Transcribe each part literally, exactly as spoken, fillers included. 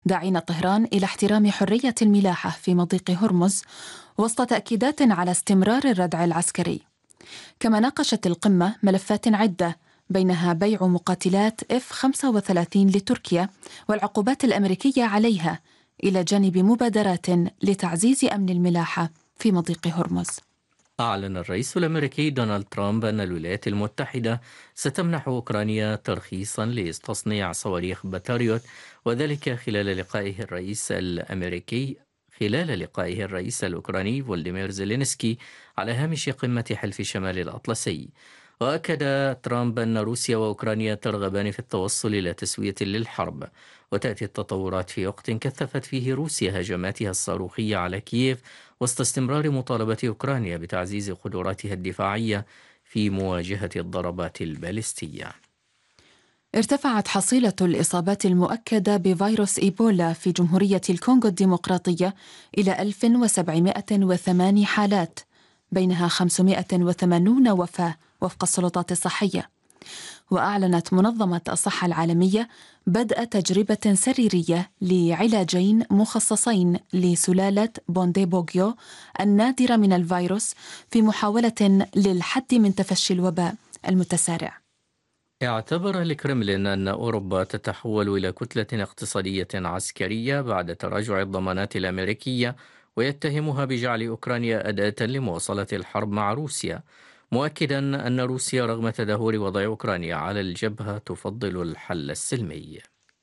داعين طهران إلى احترام حرية الملاحة في مضيق هرمز وسط تأكيدات على استمرار الردع العسكري. كما ناقشت القمة ملفات عدة بينها بيع مقاتلات إف خمسة وثلاثين لتركيا والعقوبات الأمريكية عليها، إلى جانب مبادرات لتعزيز أمن الملاحة في مضيق هرمز. أعلن الرئيس الأمريكي دونالد ترامب أن الولايات المتحدة ستمنح أوكرانيا ترخيصا لتصنيع صواريخ باتريوت، وذلك خلال لقائه الرئيس الأمريكي خلال لقائه الرئيس الأوكراني فولوديمير زيلينسكي على هامش قمة حلف شمال الأطلسي. وأكد ترامب أن روسيا وأوكرانيا ترغبان في التوصل إلى تسوية للحرب، وتأتي التطورات في وقت كثفت فيه روسيا هجماتها الصاروخية على كييف وسط استمرار مطالبة أوكرانيا بتعزيز قدراتها الدفاعية في مواجهة الضربات البالستية. ارتفعت حصيلة الإصابات المؤكدة بفيروس إيبولا في جمهورية الكونغو الديمقراطية إلى ألف وسبعمائة وثمانية حالات، بينها خمسمائة وثمانين وفاة وفق السلطات الصحية. وأعلنت منظمة الصحة العالمية بدء تجربة سريرية لعلاجين مخصصين لسلالة بونديبوغيو النادرة من الفيروس في محاولة للحد من تفشي الوباء المتسارع. اعتبر الكرملين أن أوروبا تتحول إلى كتلة اقتصادية عسكرية بعد تراجع الضمانات الأمريكية، ويتهمها بجعل أوكرانيا أداة لمواصلة الحرب مع روسيا، مؤكدا أن روسيا رغم تدهور وضع أوكرانيا على الجبهة تفضل الحل السلمي.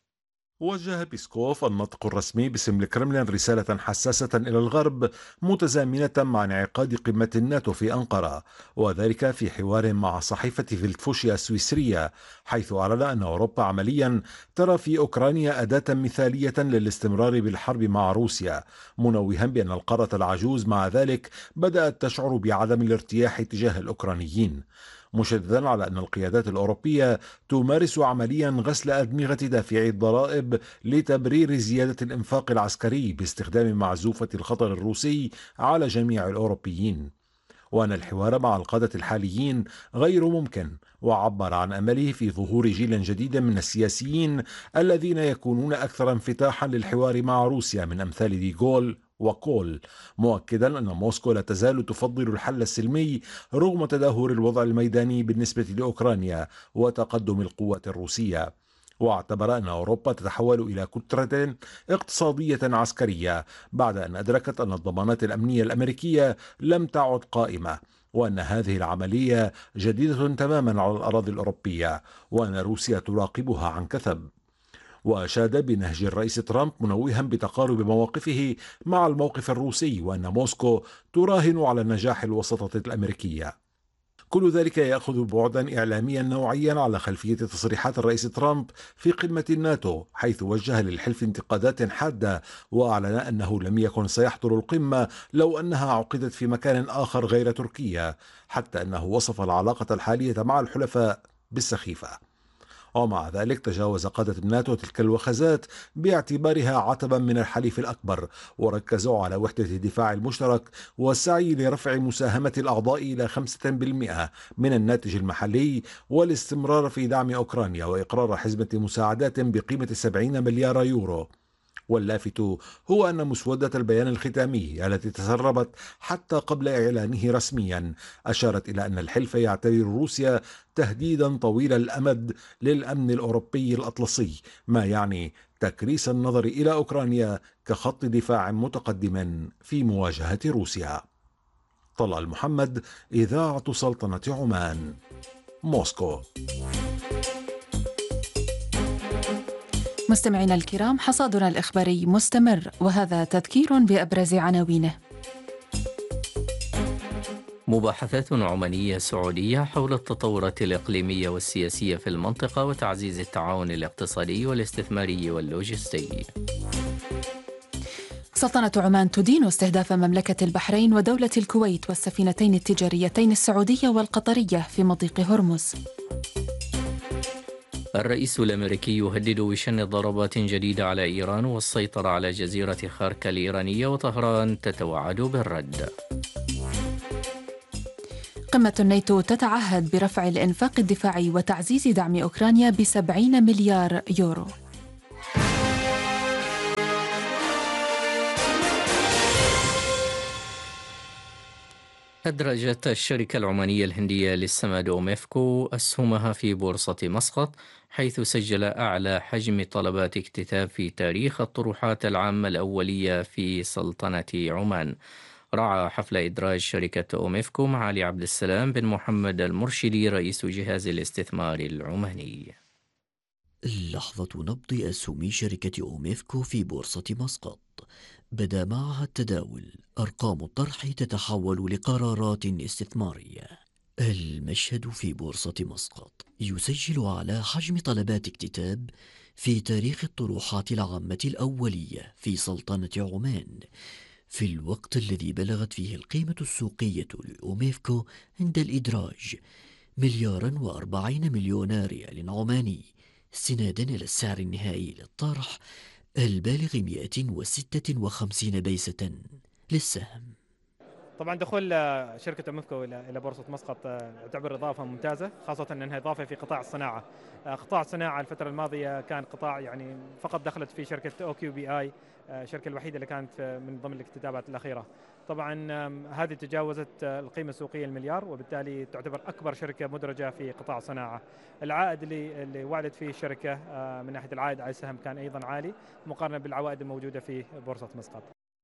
وجه بيسكوف الناطق الرسمي باسم الكرملين رسالة حساسة إلى الغرب متزامنة مع انعقاد قمة الناتو في أنقرة، وذلك في حوار مع صحيفة فيلتفوشيا السويسرية، حيث أعلن أن أوروبا عمليا ترى في أوكرانيا أداة مثالية للاستمرار بالحرب مع روسيا، منوها بأن القارة العجوز مع ذلك بدأت تشعر بعدم الارتياح تجاه الأوكرانيين، مشددا على أن القيادات الأوروبية تمارس عمليا غسل أدمغة دافعي الضرائب لتبرير زيادة الإنفاق العسكري باستخدام معزوفة الخطر الروسي على جميع الأوروبيين، وأن الحوار مع القادة الحاليين غير ممكن، وعبر عن أمله في ظهور جيل جديد من السياسيين الذين يكونون أكثر انفتاحا للحوار مع روسيا من أمثال ديغول وكول، مؤكدا أن موسكو لا تزال تفضل الحل السلمي رغم تدهور الوضع الميداني بالنسبة لأوكرانيا وتقدم القوات الروسية. واعتبر أن أوروبا تتحول إلى كتلة اقتصادية عسكرية بعد أن أدركت أن الضمانات الأمنية الأمريكية لم تعد قائمة، وأن هذه العملية جديدة تماما على الأراضي الأوروبية، وأن روسيا تراقبها عن كثب. وأشاد بنهج الرئيس ترامب منوها بتقارب مواقفه مع الموقف الروسي، وأن موسكو تراهن على نجاح الوساطة الأمريكية. كل ذلك يأخذ بعدا إعلاميا نوعيا على خلفية تصريحات الرئيس ترامب في قمة الناتو، حيث وجه للحلف انتقادات حادة، وأعلن أنه لم يكن سيحضر القمة لو أنها عقدت في مكان آخر غير تركيا، حتى أنه وصف العلاقة الحالية مع الحلفاء بالسخيفة. ومع ذلك تجاوز قادة الناتو تلك الوخزات باعتبارها عتبا من الحليف الأكبر، وركزوا على وحدة الدفاع المشترك والسعي لرفع مساهمة الأعضاء إلى خمسة بالمئة من الناتج المحلي، والاستمرار في دعم أوكرانيا وإقرار حزمة مساعدات بقيمة سبعين مليار يورو. واللافت هو أن مسودة البيان الختامي التي تسربت حتى قبل إعلانه رسميا أشارت إلى أن الحلف يعتبر روسيا تهديدا طويل الأمد للأمن الأوروبي الأطلسي، ما يعني تكريس النظر إلى أوكرانيا كخط دفاع متقدم في مواجهة روسيا. طلال محمد، إذاعة سلطنة عمان، موسكو. مستمعينا الكرام، حصادنا الإخباري مستمر، وهذا تذكير بأبرز عناوينه. مباحثات عمانية سعودية حول التطورات الإقليمية والسياسية في المنطقة وتعزيز التعاون الاقتصادي والاستثماري واللوجستي. سلطنة عمان تدين استهداف مملكة البحرين ودولة الكويت والسفينتين التجاريتين السعودية والقطرية في مضيق هرمز. الرئيس الأمريكي يهدد بشن ضربات جديدة على إيران والسيطرة على جزيرة خاركا الإيرانية، وطهران تتوعد بالرد. قمة الناتو تتعهد برفع الإنفاق الدفاعي وتعزيز دعم أوكرانيا بسبعين مليار يورو. أدرجت الشركة العمانية الهندية للسماد أوميفكو أسهمها في بورصة مسقط، حيث سجل أعلى حجم طلبات اكتتاب في تاريخ الطروحات العامة الأولية في سلطنة عمان. رعى حفل إدراج شركة أوميفكو معالي عبد السلام بن محمد المرشدي رئيس جهاز الاستثمار العماني. لحظة نبض أسهم شركة أوميفكو في بورصة مسقط، بدا معها التداول، أرقام الطرح تتحول لقرارات استثمارية. المشهد في بورصة مسقط يسجل على حجم طلبات اكتتاب في تاريخ الطروحات العامة الأولية في سلطنة عمان، في الوقت الذي بلغت فيه القيمة السوقية لأوميفكو عند الإدراج مليارا وأربعين مليون ريال عماني، استنادا إلى السعر النهائي للطرح البالغ مئة وستة وخمسين بيسة للسهم. طبعا دخول شركة أوميفكو إلى بورصة مسقط تعتبر إضافة ممتازة، خاصة أنها إضافة في قطاع الصناعة. قطاع الصناعة الفترة الماضية كان قطاع يعني فقط دخلت في شركة أو كيو بي آي، الشركة الوحيدة اللي كانت من ضمن الاكتتابات الأخيرة. طبعا هذه تجاوزت القيمة السوقية المليار، وبالتالي تعتبر أكبر شركة مدرجة في قطاع الصناعة. العائد اللي اللي وعدت فيه الشركة من ناحية العائد على السهم كان أيضا عالي مقارنة بالعوائد الموجودة في بورصة مسقط.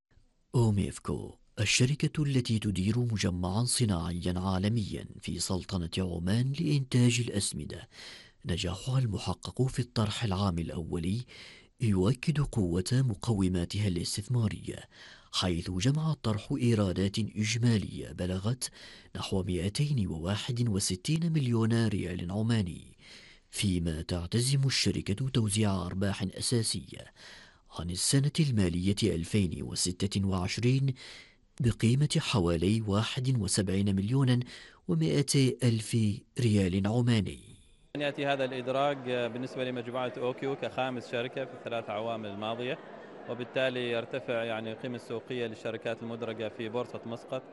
أوميفكو الشركة التي تدير مجمعا صناعيا عالميا في سلطنة عمان لإنتاج الأسمدة، نجاحها المحقق في الطرح العام الأولي يؤكد قوة مقوماتها الاستثمارية، حيث جمع الطرح إيرادات إجمالية بلغت نحو مئتين وواحد وستين مليون ريال عماني، فيما تعتزم الشركة توزيع أرباح أساسية عن السنة المالية ألفين وستة وعشرين بقيمة حوالي واحد وسبعين مليون ومئتي ألف ريال عماني. يأتي هذا الإدراج بالنسبة لمجموعة أوكيو كخامس شركة في الثلاث عوام الماضية، وبالتالي يرتفع يعني القيمة السوقية للشركات المدرجة في بورصة مسقط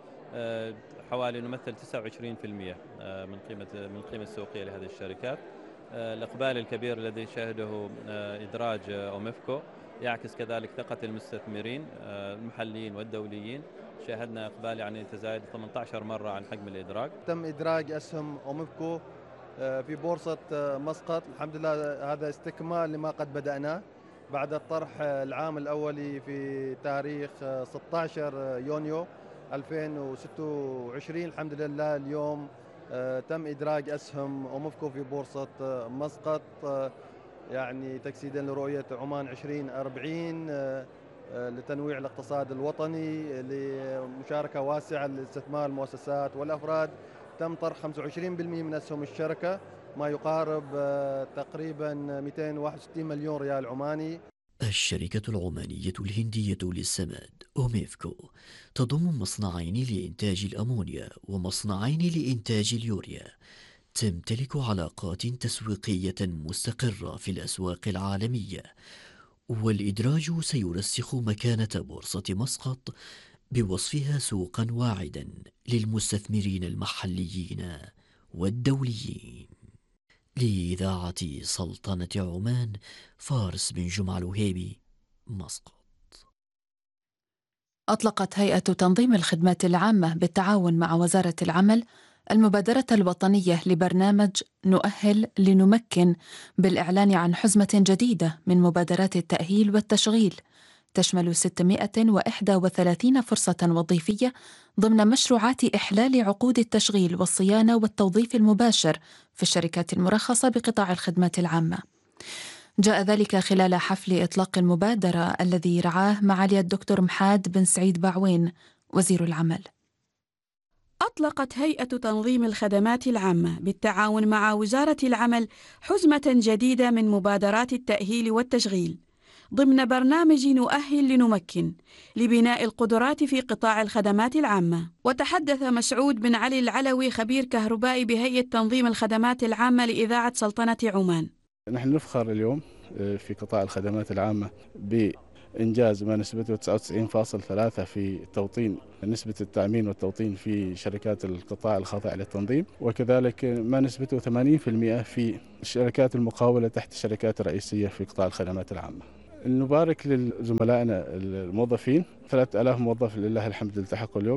حوالي نمثل تسعة وعشرين بالمئة من قيمة من القيمة السوقية لهذه الشركات. الإقبال الكبير الذي شهده إدراج أوميفكو يعكس كذلك ثقة المستثمرين المحليين والدوليين. شاهدنا إقبال يعني تزايد ثمانية عشر مرة عن حجم الإدراج. تم إدراج أسهم أوميفكو في بورصة مسقط، الحمد لله هذا استكمال لما قد بدأناه بعد الطرح العام الأولي في تاريخ ستة عشر يونيو ألفين وستة وعشرين. الحمد لله اليوم تم إدراج أسهم أوميفكو في بورصة مسقط، يعني تجسيدا لرؤية عمان عشرين أربعين لتنويع الاقتصاد الوطني، لمشاركة واسعة لاستثمار المؤسسات والأفراد. تم طرح خمسة وعشرين بالمئة من أسهم الشركة، ما يقارب تقريبا مئتين وواحد وستين مليون ريال عماني. الشركة العمانية الهندية للسماد أوميفكو تضم مصنعين لإنتاج الأمونيا ومصنعين لإنتاج اليوريا، تمتلك علاقات تسويقية مستقرة في الأسواق العالمية، والإدراج سيرسخ مكانة بورصة مسقط بوصفها سوقا واعدا للمستثمرين المحليين والدوليين. لإذاعة سلطنة عمان، فارس بن جمعة الوهيبي، مسقط. أطلقت هيئة تنظيم الخدمات العامة بالتعاون مع وزارة العمل المبادرة الوطنية لبرنامج نؤهل لنمكن، بالإعلان عن حزمة جديدة من مبادرات التأهيل والتشغيل تشمل ستمائة وواحد وثلاثين فرصة وظيفية ضمن مشروعات إحلال عقود التشغيل والصيانة والتوظيف المباشر في الشركات المرخصة بقطاع الخدمات العامة. جاء ذلك خلال حفل إطلاق المبادرة الذي رعاه معالي الدكتور محاد بن سعيد بعوين وزير العمل. أطلقت هيئة تنظيم الخدمات العامة بالتعاون مع وزارة العمل حزمة جديدة من مبادرات التأهيل والتشغيل ضمن برنامج نؤهل لنمكن لبناء القدرات في قطاع الخدمات العامة. وتحدث مسعود بن علي العلوي خبير كهربائي بهيئة تنظيم الخدمات العامة لإذاعة سلطنة عمان. نحن نفخر اليوم في قطاع الخدمات العامة بإنجاز ما نسبته تسعة وتسعين فاصلة ثلاثة في توطين نسبة التأمين والتوطين في شركات القطاع الخاضع للتنظيم، وكذلك ما نسبته ثمانين بالمئة في الشركات المقاولة تحت الشركات الرئيسية في قطاع الخدمات العامة. نبارك لزملائنا الموظفين، ثلاثة آلاف موظف لله الحمد التحقوا اليوم.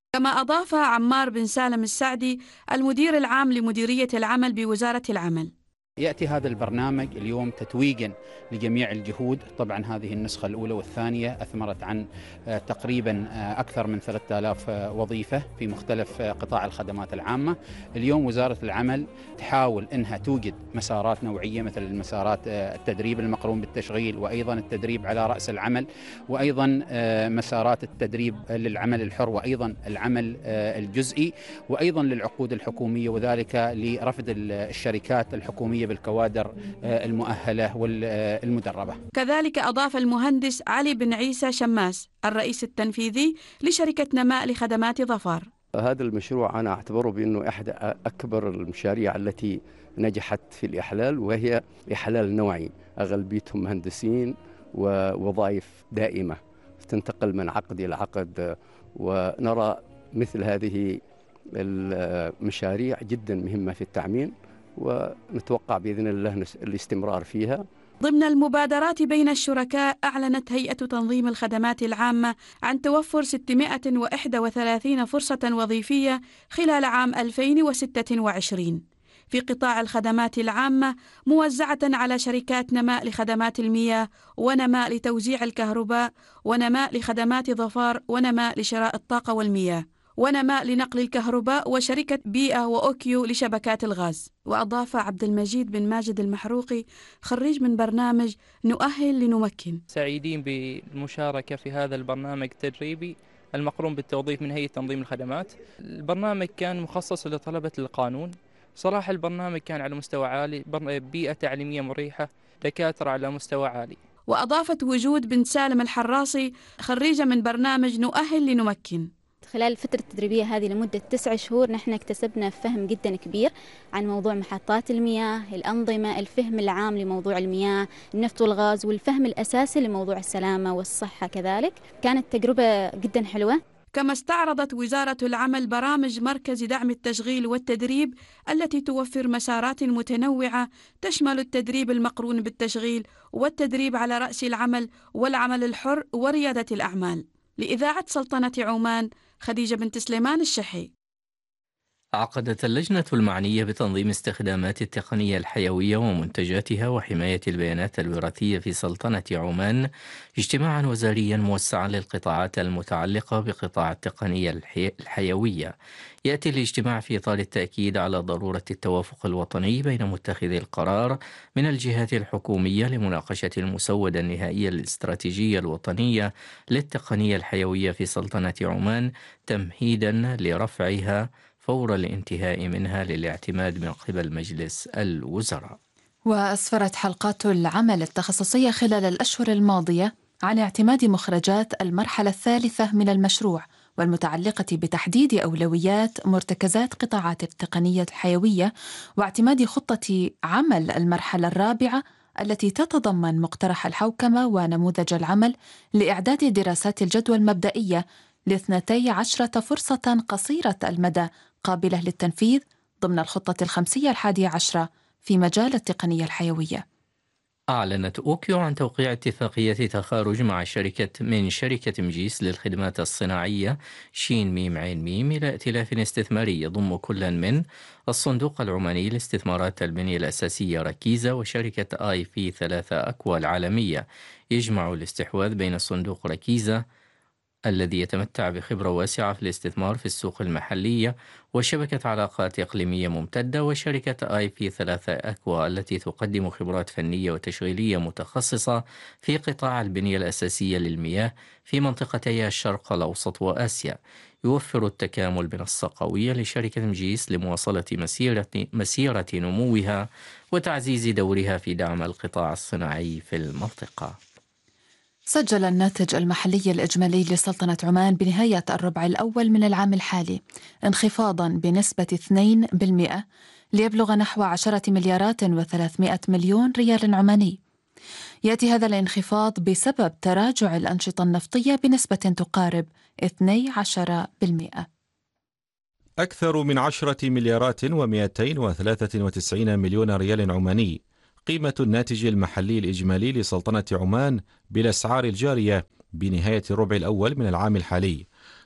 كما أضاف عمار بن سالم السعدي المدير العام لمديرية العمل بوزارة العمل. يأتي هذا البرنامج اليوم تتويجا لجميع الجهود. طبعا هذه النسخة الأولى والثانية أثمرت عن تقريبا أكثر من ثلاثة آلاف وظيفة في مختلف قطاع الخدمات العامة. اليوم وزارة العمل تحاول أنها توجد مسارات نوعية مثل المسارات التدريب المقرون بالتشغيل، وأيضا التدريب على رأس العمل، وأيضا مسارات التدريب للعمل الحر، وأيضا العمل الجزئي، وأيضا للعقود الحكومية، وذلك لرفد الشركات الحكومية بالكوادر المؤهلة والمدربة. كذلك أضاف المهندس علي بن عيسى شماس الرئيس التنفيذي لشركة نماء لخدمات ظفار: هذا المشروع أنا أعتبره بأنه أحد أكبر المشاريع التي نجحت في الإحلال، وهي إحلال نوعي أغلبيتهم مهندسين ووظائف دائمة تنتقل من عقد إلى عقد، ونرى مثل هذه المشاريع جدا مهمة في التعمين، ونتوقع بإذن الله الاستمرار فيها. ضمن المبادرات بين الشركاء، أعلنت هيئة تنظيم الخدمات العامة عن توفر ستمائة وواحد وثلاثين فرصة وظيفية خلال عام ألفين وستة وعشرين في قطاع الخدمات العامة، موزعة على شركات نماء لخدمات المياه، ونماء لتوزيع الكهرباء، ونماء لخدمات ظفار، ونماء لشراء الطاقة والمياه، ونماء لنقل الكهرباء، وشركة بيئة وأوكيو لشبكات الغاز. وأضاف عبد المجيد بن ماجد المحروقي خريج من برنامج نؤهل لنمكن: سعيدين بالمشاركة في هذا البرنامج التدريبي المقرون بالتوظيف من هيئة تنظيم الخدمات. البرنامج كان مخصص لطلبة القانون. صراحة البرنامج كان على مستوى عالي، بيئة تعليمية مريحة، دكاترة على مستوى عالي. وأضافت وجود بن سالم الحراسي خريجة من برنامج نؤهل لنمكن: خلال الفترة التدريبية هذه لمدة تسع شهور نحن اكتسبنا فهم جدا كبير عن موضوع محطات المياه، الأنظمة، الفهم العام لموضوع المياه، النفط والغاز، والفهم الأساسي لموضوع السلامة والصحة كذلك. كانت تجربة جدا حلوة. كما استعرضت وزارة العمل برامج مركز دعم التشغيل والتدريب التي توفر مسارات متنوعة تشمل التدريب المقرون بالتشغيل، والتدريب على رأس العمل، والعمل الحر، وريادة الأعمال. لإذاعة سلطنة عمان، خديجة بنت سليمان الشحي. عقدت اللجنة المعنية بتنظيم استخدامات التقنية الحيوية ومنتجاتها وحماية البيانات الوراثية في سلطنة عمان اجتماعا وزاريا موسعا للقطاعات المتعلقة بقطاع التقنية الحي... الحيوية. يأتي الاجتماع في إطار التأكيد على ضرورة التوافق الوطني بين متخذي القرار من الجهات الحكومية لمناقشة المسودة النهائية للاستراتيجية الوطنية للتقنية الحيوية في سلطنة عمان، تمهيدا لرفعها فور الانتهاء منها للاعتماد من قبل مجلس الوزراء. وأسفرت حلقات العمل التخصصية خلال الأشهر الماضية عن اعتماد مخرجات المرحلة الثالثة من المشروع، والمتعلقة بتحديد أولويات مرتكزات قطاعات التقنية الحيوية، واعتماد خطة عمل المرحلة الرابعة التي تتضمن مقترح الحوكمة ونموذج العمل لإعداد دراسات الجدوى المبدئية لاثنتي عشرة فرصة قصيرة المدى قابلة للتنفيذ ضمن الخطة الخمسية الحادية عشرة في مجال التقنية الحيوية. أعلنت أوكيو عن توقيع اتفاقية تخارج مع شركة من شركة مجيس للخدمات الصناعية شين ميم عين ميم إلى ائتلاف استثماري يضم كل من الصندوق العماني لاستثمارات البنية الأساسية ركيزة وشركة آي في ثلاثة أكوا العالمية، يجمع الاستحواذ بين صندوق ركيزة الذي يتمتع بخبرة واسعة في الاستثمار في السوق المحلية وشبكة علاقات إقليمية ممتدة، وشركة آي في ثلاثة أكوا التي تقدم خبرات فنية وتشغيلية متخصصة في قطاع البنية الأساسية للمياه في منطقتي الشرق الأوسط وآسيا. يوفر التكامل منصة قوية لشركة مجيس لمواصلة مسيرة, مسيرة نموها وتعزيز دورها في دعم القطاع الصناعي في المنطقة. سجل الناتج المحلي الإجمالي لسلطنة عمان بنهاية الربع الأول من العام الحالي انخفاضاً بنسبة اثنين بالمئة ليبلغ نحو عشرة مليارات وثلاثمائة مليون ريال عماني. يأتي هذا الانخفاض بسبب تراجع الأنشطة النفطية بنسبة تقارب اثني عشر بالمئة. أكثر من عشرة مليارات ومئتين وثلاثة وتسعين مليون ريال عماني قيمة الناتج المحلي الإجمالي لسلطنة عمان بالأسعار الجارية بنهاية الربع الأول من العام الحالي،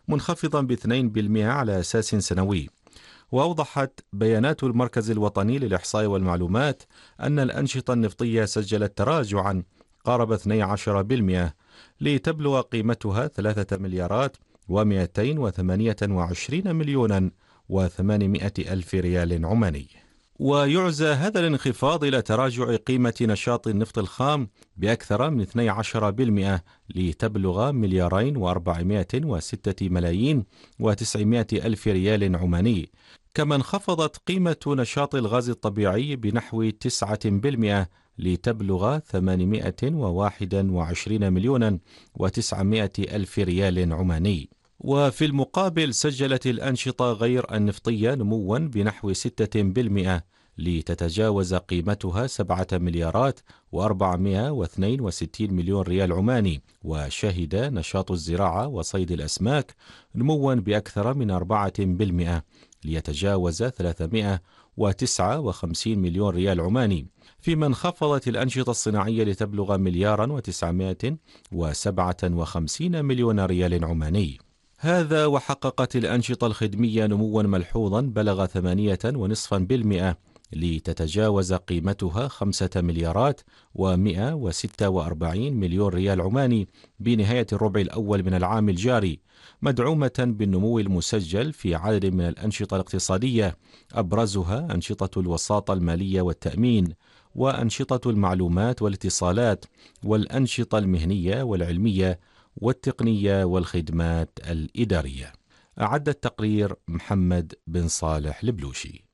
منخفضا باثنين بالمئة على أساس سنوي. وأوضحت بيانات المركز الوطني للإحصاء والمعلومات أن الأنشطة النفطية سجلت تراجعا قارب اثني عشر بالمئة لتبلغ قيمتها ثلاثة مليارات ومئتين وثمانية وعشرين مليونا وثمانمائة ألف ريال عماني. ويعزى هذا الانخفاض إلى تراجع قيمة نشاط النفط الخام بأكثر من اثني عشر بالمئة لتبلغ مليارين وأربعمائة وستة ملايين وتسعمائة ألف ريال عماني. كما انخفضت قيمة نشاط الغاز الطبيعي بنحو تسعة بالمئة لتبلغ ثمانمائة وواحد وعشرين مليونا وتسعمائة ألف ريال عماني. وفي المقابل سجلت الأنشطة غير النفطية نموا بنحو ستة بالمئة لتتجاوز قيمتها سبعة مليارات وأربعمائة واثنين وستين مليون ريال عماني. وشهد نشاط الزراعة وصيد الأسماك نموا بأكثر من أربعة بالمئة ليتجاوز ثلاثمائة وتسعة وخمسين مليون ريال عماني، فيما انخفضت الأنشطة الصناعية لتبلغ مليارا وتسعمائة وسبعة وخمسين مليون ريال عماني. هذا وحققت الأنشطة الخدمية نموا ملحوظا بلغ ثمانية ونصفا بالمئة لتتجاوز قيمتها خمسة مليارات ومئة وستة وأربعين مليون ريال عماني بنهاية الربع الأول من العام الجاري، مدعومة بالنمو المسجل في عدد من الأنشطة الاقتصادية، أبرزها أنشطة الوساطة المالية والتأمين، وأنشطة المعلومات والاتصالات، والأنشطة المهنية والعلمية والتقنية والخدمات الإدارية. أعد التقرير محمد بن صالح البلوشي.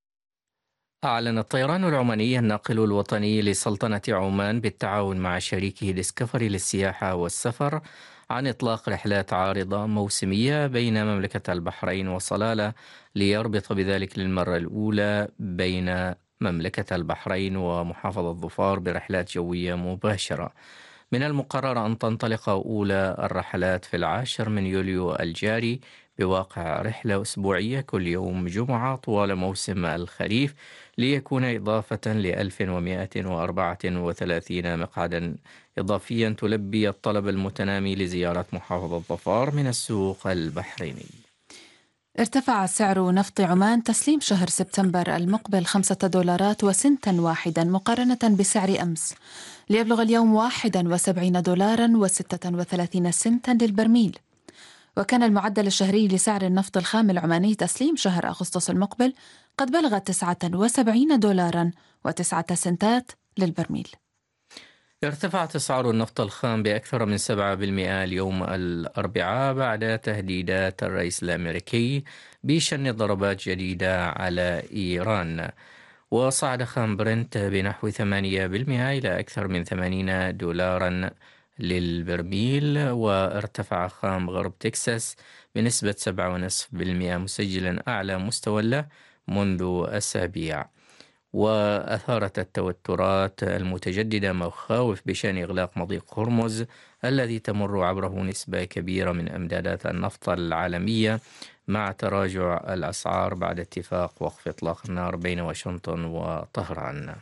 أعلن الطيران العماني الناقل الوطني لسلطنة عمان بالتعاون مع شريكه ديسكفري للسياحة والسفر عن إطلاق رحلات عارضة موسمية بين مملكة البحرين وصلالة، ليربط بذلك للمرة الأولى بين مملكة البحرين ومحافظة ظفار برحلات جوية مباشرة. من المقرر أن تنطلق أولى الرحلات في العاشر من يوليو الجاري بواقع رحلة أسبوعية كل يوم جمعة طوال موسم الخريف، ليكون إضافة ل ألف ومائة وأربعة وثلاثين مقعدا إضافيا تلبي الطلب المتنامي لزيارة محافظة ظفار من السوق البحريني. ارتفع سعر نفط عمان تسليم شهر سبتمبر المقبل خمسة دولارات وسنتا واحدا مقارنة بسعر أمس، ليبلغ اليوم واحدا وسبعين دولارا وستة وثلاثين سنتا للبرميل. وكان المعدل الشهري لسعر النفط الخام العماني تسليم شهر أغسطس المقبل قد بلغ تسعة وسبعين دولارا وتسعة سنتات للبرميل. ارتفعت أسعار النفط الخام بأكثر من سبعة بالمئة اليوم الأربعاء بعد تهديدات الرئيس الأمريكي بشن ضربات جديدة على إيران. وصعد خام برنت بنحو ثمانية بالمئة إلى أكثر من ثمانين دولارا للبرميل. وارتفع خام غرب تكساس بنسبة سبعة فاصلة خمسة بالمئة مسجلا أعلى مستوى له منذ أسابيع. وأثارت التوترات المتجددة مخاوف بشأن إغلاق مضيق هرمز الذي تمر عبره نسبة كبيرة من أمدادات النفط العالمية، مع تراجع الأسعار بعد اتفاق وقف إطلاق النار بين واشنطن وطهران.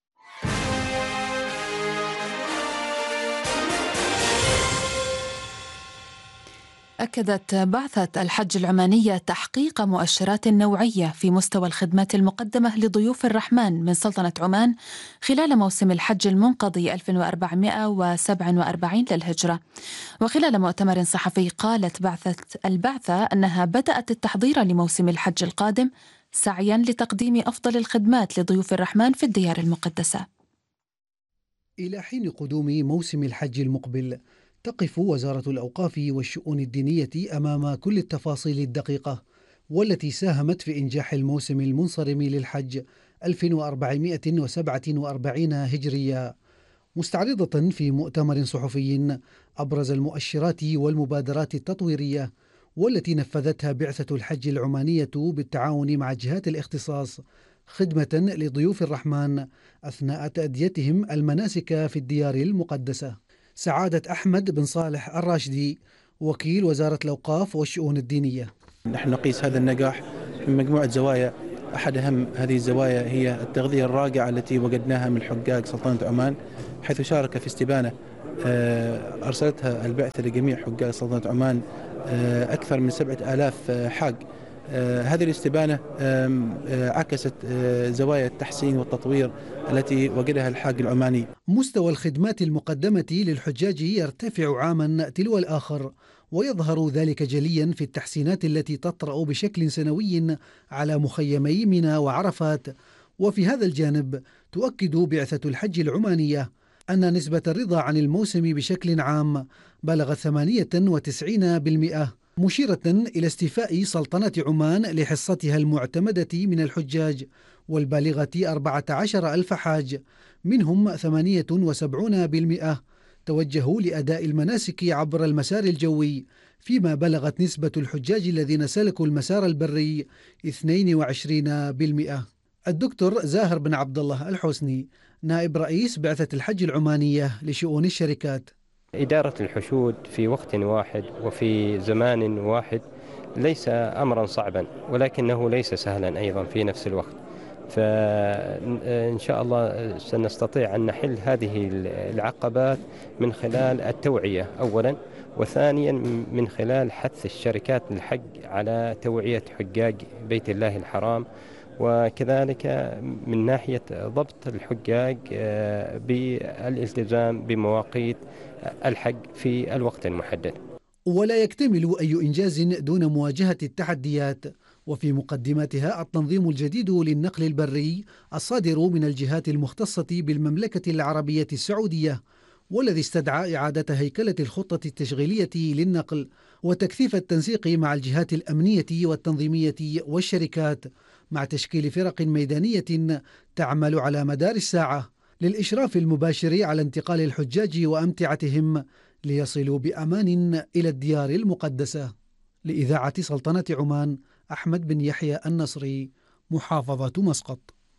أكدت بعثة الحج العمانية تحقيق مؤشرات نوعية في مستوى الخدمات المقدمة لضيوف الرحمن من سلطنة عمان خلال موسم الحج المنقضي ألف وأربعمائة وسبعة وأربعين للهجرة. وخلال مؤتمر صحفي قالت بعثة البعثة أنها بدأت التحضير لموسم الحج القادم سعيا لتقديم أفضل الخدمات لضيوف الرحمن في الديار المقدسة. إلى حين قدوم موسم الحج المقبل تقف وزارة الأوقاف والشؤون الدينية أمام كل التفاصيل الدقيقة والتي ساهمت في إنجاح الموسم المنصرم للحج ألف وأربعمائة وسبعة وأربعين هجرية، مستعرضة في مؤتمر صحفي أبرز المؤشرات والمبادرات التطويرية والتي نفذتها بعثة الحج العمانية بالتعاون مع جهات الاختصاص خدمة لضيوف الرحمن أثناء تأديتهم المناسك في الديار المقدسة. سعادة أحمد بن صالح الراشدي وكيل وزارة الأوقاف والشؤون الدينية: نحن نقيس هذا النجاح من مجموعة زوايا. أحد أهم هذه الزوايا هي التغذية الرائعة التي وجدناها من حجاج سلطنة عمان، حيث شارك في استبانة أرسلتها البعثة لجميع حجاج سلطنة عمان أكثر من سبعة آلاف حاج. هذه الاستبانة عكست زوايا التحسين والتطوير التي وجدها الحاج العماني. مستوى الخدمات المقدمة للحجاج يرتفع عاما تلو الآخر، ويظهر ذلك جليا في التحسينات التي تطرأ بشكل سنوي على مخيمي منى وعرفات. وفي هذا الجانب تؤكد بعثة الحج العمانية أن نسبة الرضا عن الموسم بشكل عام بلغت ثمانية وتسعين بالمئة، مشيرة إلى استيفاء سلطنة عمان لحصتها المعتمدة من الحجاج والبالغة أربعة عشر ألف حاج، منهم ثمانية وسبعين بالمئة توجهوا لأداء المناسك عبر المسار الجوي، فيما بلغت نسبة الحجاج الذين سلكوا المسار البري اثنين وعشرين بالمئة. الدكتور زاهر بن عبد الله الحسني نائب رئيس بعثة الحج العمانية لشؤون الشركات: إدارة الحشود في وقت واحد وفي زمان واحد ليس أمرا صعبا، ولكنه ليس سهلا أيضا في نفس الوقت. فإن شاء الله سنستطيع أن نحل هذه العقبات من خلال التوعية أولا، وثانيا من خلال حث الشركات الحج على توعية حجاج بيت الله الحرام، وكذلك من ناحية ضبط الحجاج بالالتزام بمواقيت الحج في الوقت المحدد. ولا يكتمل أي إنجاز دون مواجهة التحديات، وفي مقدمتها التنظيم الجديد للنقل البري الصادر من الجهات المختصة بالمملكة العربية السعودية، والذي استدعى إعادة هيكلة الخطة التشغيلية للنقل وتكثيف التنسيق مع الجهات الأمنية والتنظيمية والشركات، مع تشكيل فرق ميدانية تعمل على مدار الساعة للإشراف المباشر على انتقال الحجاج وأمتعتهم ليصلوا بأمان إلى الديار المقدسة. لإذاعة سلطنة عمان، أحمد بن يحيى النصري، محافظة مسقط.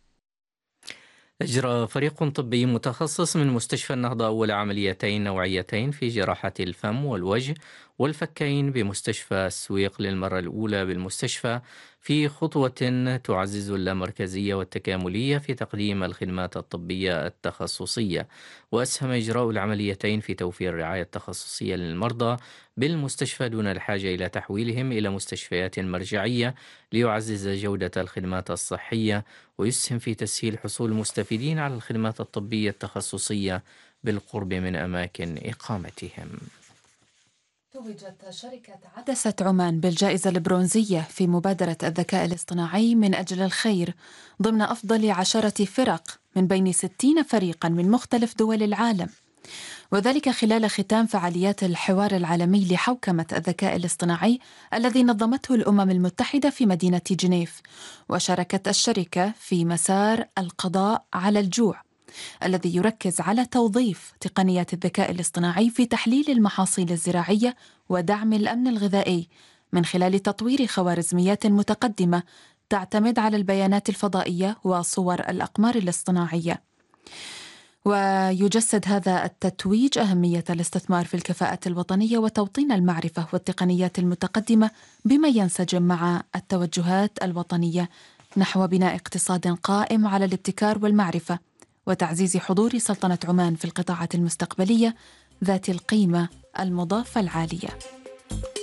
أجرى فريق طبي متخصص من مستشفى النهضة أول عمليتين نوعيتين في جراحة الفم والوجه والفكين بمستشفى السويق للمرة الأولى بالمستشفى، في خطوة تعزز اللامركزية والتكاملية في تقديم الخدمات الطبية التخصصية. وأسهم إجراء العمليتين في توفير الرعاية التخصصية للمرضى بالمستشفى دون الحاجة إلى تحويلهم إلى مستشفيات مرجعية، ليعزز جودة الخدمات الصحية ويسهم في تسهيل حصول المستفيدين على الخدمات الطبية التخصصية بالقرب من أماكن إقامتهم. توجت شركة عدسة عمان بالجائزة البرونزية في مبادرة الذكاء الاصطناعي من أجل الخير ضمن أفضل عشرة فرق من بين ستين فريقا من مختلف دول العالم، وذلك خلال ختام فعاليات الحوار العالمي لحوكمة الذكاء الاصطناعي الذي نظمته الأمم المتحدة في مدينة جنيف. وشاركت الشركة في مسار القضاء على الجوع الذي يركز على توظيف تقنيات الذكاء الاصطناعي في تحليل المحاصيل الزراعية ودعم الأمن الغذائي من خلال تطوير خوارزميات متقدمة تعتمد على البيانات الفضائية وصور الأقمار الاصطناعية. ويجسد هذا التتويج أهمية الاستثمار في الكفاءة الوطنية وتوطين المعرفة والتقنيات المتقدمة بما ينسجم مع التوجهات الوطنية نحو بناء اقتصاد قائم على الابتكار والمعرفة وتعزيز حضور سلطنة عمان في القطاعات المستقبلية ذات القيمة المضافة العالية.